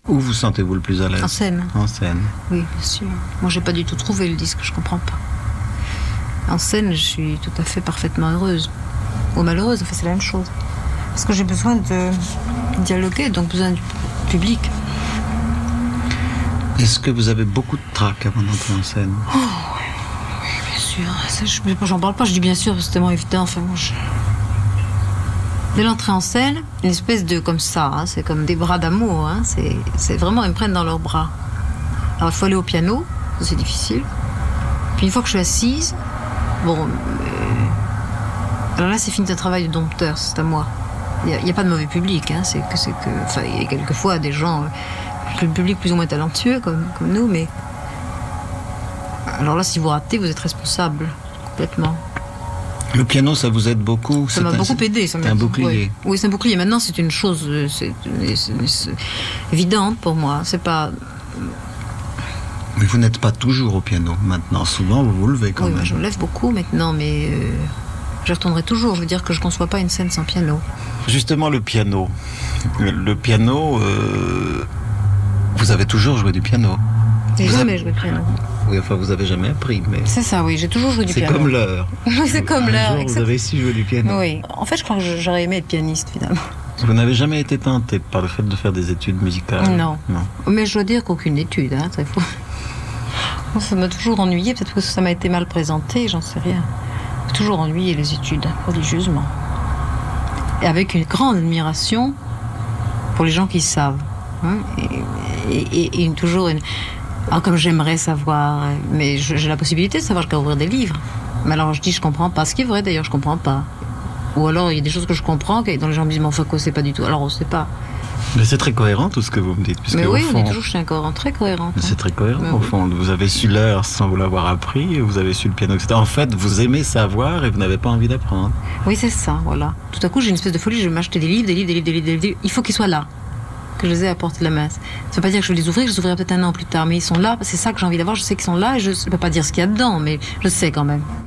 Où vous sentez-vous le plus à l'aise? En scène. En scène. Oui, bien sûr. Moi, j'ai pas du tout trouvé le disque, je comprends pas. En scène, je suis tout à fait parfaitement heureuse. Ou malheureuse, enfin, c'est la même chose. Parce que j'ai besoin de dialoguer, donc besoin du public. Est-ce que vous avez beaucoup de trac avant d'entrer en scène? Oh, oui, bien sûr. Ça, j'en parle pas, je dis bien sûr, parce que c'est tellement évident. Enfin, moi, dès l'entrée en scène, une espèce de comme ça, hein, c'est comme des bras d'amour. Hein, c'est vraiment, ils me prennent dans leurs bras. Alors, il faut aller au piano, ça, c'est difficile. Puis une fois que je suis assise, bon, alors là, c'est fini, un travail de dompteur, c'est à moi. Il n'y a pas de mauvais public, hein, enfin, il y a quelquefois des gens, le public plus ou moins talentueux comme nous, mais alors là, si vous ratez, vous êtes responsable complètement. Le piano, ça vous aide beaucoup? Ça m'a beaucoup aidé. C'est un bouclier. Oui, c'est un bouclier. Maintenant, c'est une chose c'est évidente pour moi. C'est pas. Mais vous n'êtes pas toujours au piano maintenant. Souvent, vous vous levez quand même. Oui, je me lève beaucoup maintenant, mais je retournerai toujours. Je veux dire que je ne conçois pas une scène sans piano. Justement, le piano. Le piano, vous avez toujours joué du piano. J'ai jamais joué du piano. Oui, enfin, vous avez jamais appris, mais... C'est ça, oui, j'ai toujours joué du piano. C'est comme l'heure. Oui, c'est comme l'heure. Un jour, vous avez su jouer du piano. Oui. En fait, je crois que j'aurais aimé être pianiste, finalement. Vous n'avez jamais été tentée par le fait de faire des études musicales? Non. Mais je dois dire qu'aucune étude, hein, très fou. Ça m'a toujours ennuyé, peut-être que ça m'a été mal présenté, j'en sais rien. J'ai toujours ennuyé les études, religieusement. Et avec une grande admiration pour les gens qui savent. Hein, et toujours une... Alors, comme j'aimerais savoir, mais j'ai la possibilité de savoir, je peux ouvrir des livres. Mais alors je dis, je comprends pas. Ce qui est vrai d'ailleurs, je comprends pas. Ou alors il y a des choses que je comprends, dont les gens me disent, mais enfin quoi, c'est pas du tout. Alors on sait pas. Mais c'est très cohérent tout ce que vous me dites. Mais oui, on dit toujours que je suis un très cohérente. Mais c'est très cohérent au fond. Vous avez su l'heure sans vous l'avoir appris, vous avez su le piano, etc. En fait, vous aimez savoir et vous n'avez pas envie d'apprendre. Oui, c'est ça, voilà. Tout à coup, j'ai une espèce de folie, je vais m'acheter des livres. Il faut qu'ils soient là, que je les ai à portée de la main. Ça ne veut pas dire que je vais les ouvrir, je les ouvrirai peut-être un an plus tard, mais ils sont là, c'est ça que j'ai envie d'avoir, je sais qu'ils sont là et je ne peux pas dire ce qu'il y a dedans, mais je sais quand même.